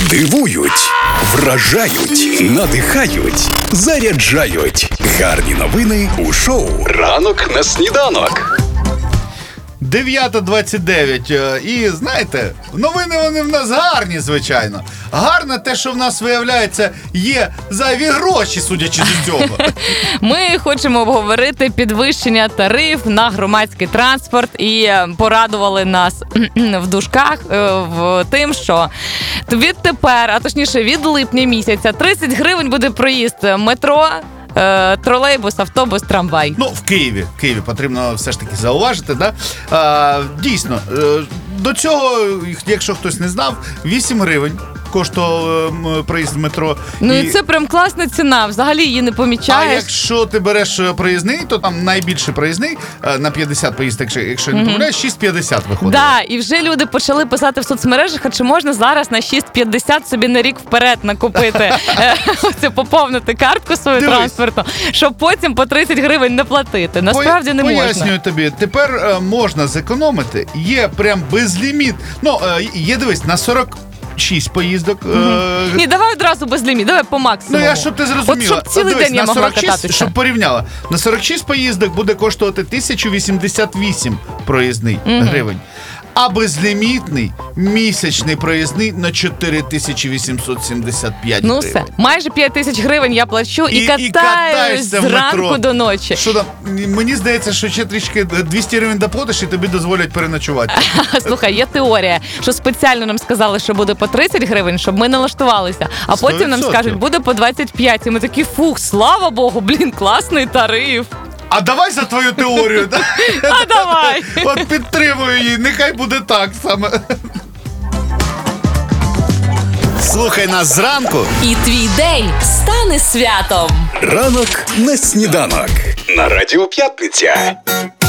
Дивують, вражають, надихають, заряджають. Гарні новини у шоу «Ранок на сніданок». 9:29. І знаєте, новини вони в нас гарні, звичайно. Гарне те, що в нас, виявляється, є зайві гроші, судячи з цього. Ми хочемо обговорити підвищення тариф на громадський транспорт і порадували нас в дужках в тим, що відтепер, а точніше від липня місяця, 30 гривень буде проїзд метро, тролейбус, автобус, трамвай. Ну, в Києві потрібно все ж таки зауважити, да? Дійсно, до цього, якщо хтось не знав, 8 гривень коштував проїзд в метро. Ну і це прям класна ціна, взагалі її не помічаєш. А якщо ти береш проїзний, то там найбільший проїзний на 50 поїздок, якщо не помиляюсь, 6,50 виходить. Да, і вже люди почали писати в соцмережах, а чи можна зараз на 6,50 собі на рік вперед накупити, поповнити картку свою транспортну, щоб потім по 30 гривень не платити. Насправді не можна. Пояснюю тобі, тепер можна зекономити, є прям безліміт. Ну, є, дивись, на 46 поїздок. Ні, давай одразу без ліміт, давай по максимуму. Ну, щоб ти зрозуміла. От щоб цілий день я могла кататися. Щоб порівняла. На 46 поїздок буде коштувати 1088 проїзний гривень. А безлімітний місячний проїзний на 4875 Ну гривень. все, майже 5 тисяч гривень я плачу і катаюсь зранку до ночі. Що там, мені здається, що ще трішки 200 гривень доплатиш і тобі дозволять переночувати. Слухай, є теорія, що спеціально нам сказали, що буде по 30 гривень, щоб ми налаштувалися, а потім нам 100%. скажуть, буде по 25. І ми такі, фух, слава Богу, класний тариф. А давай за твою теорію. А давай. От підтримую її, нехай буде так саме. Слухай нас зранку. І твій день стане святом. Ранок на сніданок. На Радіо П'ятниця.